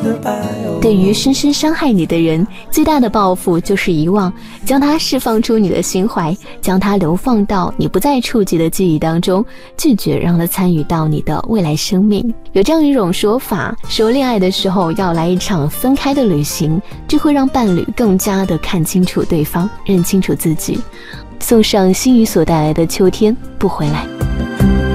对于深深伤害你的人，最大的报复就是遗忘，将它释放出你的心怀，将它流放到你不再触及的记忆当中，拒绝让它参与到你的未来生命。有这样一种说法，说恋爱的时候要来一场分开的旅行，这会让伴侣更加的看清楚对方，认清楚自己。送上心语所带来的秋天不回来。